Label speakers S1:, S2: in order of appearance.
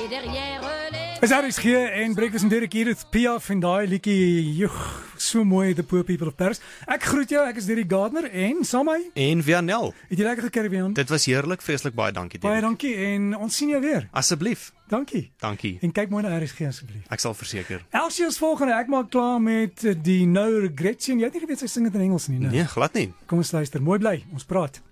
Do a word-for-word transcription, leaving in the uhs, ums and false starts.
S1: Is R S G en Breakfast en Derek Edith Piaf en daai liedjie, joeg, so mooi, The Poor People of Paris. Ek groet jou, ek is Derek Gardner en saam my.
S2: En Vianel.
S1: Het jy lekker gekerry, Vian?
S2: Dit was heerlik, feestlik, baie dankie.
S1: Baie dankie en ons sien jou weer.
S2: Asseblief.
S1: Dankie.
S2: Dankie.
S1: En kyk mooi na R S G asseblief.
S2: Ek sal verseker.
S1: Elsie is volgende, ek maak klaar met die No Regrets en jy het nie geweet sy sing dit in Engels nie, né?
S2: Nee, glad nie.
S1: Kom ons luister, mooi bly, ons praat.